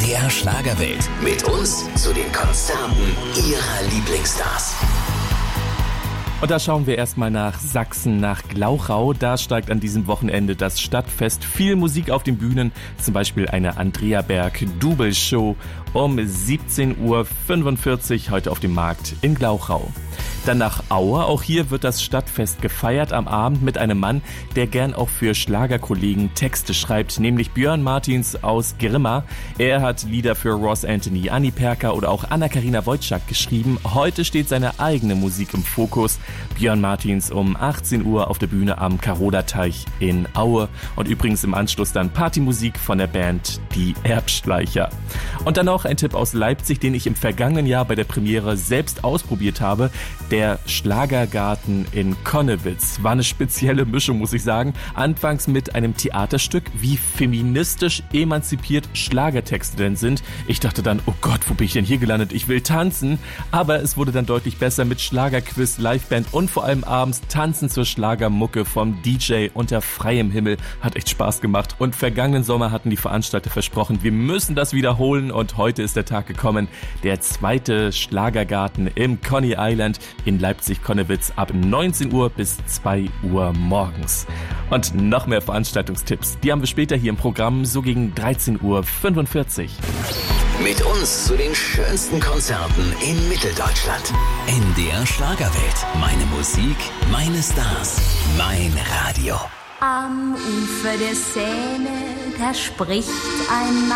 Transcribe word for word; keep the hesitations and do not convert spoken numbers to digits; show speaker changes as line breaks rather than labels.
D R Schlagerwelt. Mit uns zu den Konzerten Ihrer Lieblingsstars.
Und da schauen wir erstmal nach Sachsen, nach Glauchau. Da steigt an diesem Wochenende das Stadtfest. Viel Musik auf den Bühnen, zum Beispiel eine Andrea Berg Double Show um siebzehn Uhr fünfundvierzig heute auf dem Markt in Glauchau. Dann nach Aue, auch hier wird das Stadtfest gefeiert am Abend mit einem Mann, der gern auch für Schlagerkollegen Texte schreibt, nämlich Björn Martins aus Grimma. Er hat Lieder für Ross Anthony, Anni Perka oder auch Anna-Karina Wojcik geschrieben. Heute steht seine eigene Musik im Fokus. Björn Martins um achtzehn Uhr auf der Bühne am Karola-Teich in Aue. Und übrigens im Anschluss dann Partymusik von der Band Die Erbschleicher. Und dann noch ein Tipp aus Leipzig, den ich im vergangenen Jahr bei der Premiere selbst ausprobiert habe. Der Schlagergarten in Connewitz war eine spezielle Mischung, muss ich sagen. Anfangs mit einem Theaterstück, wie feministisch emanzipiert Schlagertexte denn sind. Ich dachte dann, oh Gott, wo bin ich denn hier gelandet? Ich will tanzen. Aber es wurde dann deutlich besser mit Schlagerquiz, Liveband und vor allem abends Tanzen zur Schlagermucke vom D J unter freiem Himmel. Hat echt Spaß gemacht. Und vergangenen Sommer hatten die Veranstalter versprochen, wir müssen das wiederholen. Und heute ist der Tag gekommen. Der zweite Schlagergarten im Coney Island in Leipzig-Connewitz ab neunzehn Uhr bis zwei Uhr morgens. Und noch mehr Veranstaltungstipps, die haben wir später hier im Programm, so gegen dreizehn Uhr fünfundvierzig.
Mit uns zu den schönsten Konzerten in Mitteldeutschland. N D R Schlagerwelt. Meine Musik, meine Stars, mein Radio.
Am Ufer der Seine, da spricht ein Mann.